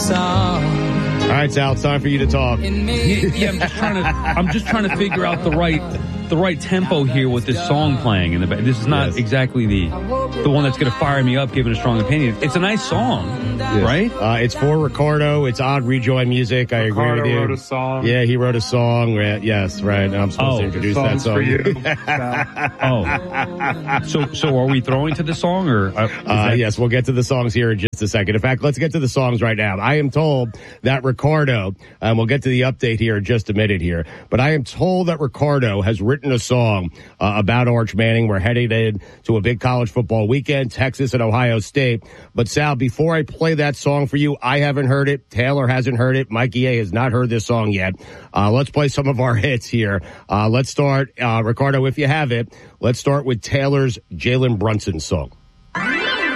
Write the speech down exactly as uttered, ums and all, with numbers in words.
song. All right, Sal, it's time for you to talk. Yeah, I'm just trying to. I'm just trying to figure out the right, the right tempo here with this song playing in the back. This is not Yes. exactly the, the one that's going to fire me up, given a strong opinion. It's a nice song, Yes. right? Uh, it's for Ricardo. It's on Rejoin Music. I Ricardo agree with you. wrote a song. Yeah, he wrote a song. Right, yes, right. I'm supposed Oh, to introduce the that song's song. for you. Oh, so so are we throwing to the song or? Uh, is Uh, that- yes, we'll get to the songs here in just a second. In fact, let's get to the songs right now. I am told that Ricardo, and we'll get to the update here in just a minute here, but I am told that Ricardo has written a song uh, about Arch Manning. We're headed in to a big college football weekend, Texas and Ohio State. But Sal, before I play that song for you, I haven't heard it. Taylor hasn't heard it. Mikey A has not heard this song yet. Uh, let's play some of our hits here. Uh, let's start, uh, Ricardo, if you have it, let's start with Taylor's Jalen Brunson song.